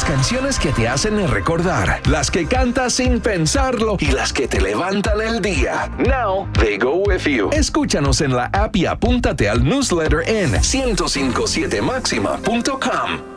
canciones que te hacen recordar, las que cantas sin pensarlo y las que te levantan el día. Now they go with you. Escúchanos en la app y apúntate al newsletter en 1057maxima.com.